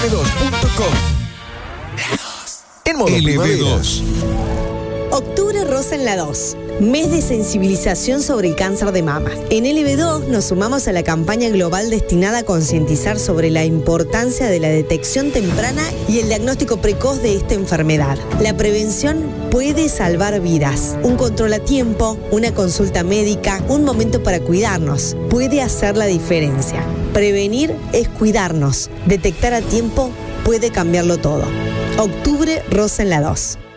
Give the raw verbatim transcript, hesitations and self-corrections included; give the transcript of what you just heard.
dos punto com. En modo L B primavera. dos. Octubre Rosa en la dos, mes de sensibilización sobre el cáncer de mama. En L B dos nos sumamos a la campaña global destinada a concientizar sobre la importancia de la detección temprana y el diagnóstico precoz de esta enfermedad. La prevención puede salvar vidas. Un control a tiempo, una consulta médica, un momento para cuidarnos, puede hacer la diferencia. Prevenir es cuidarnos. Detectar a tiempo puede cambiarlo todo. Octubre Rosa en la dos.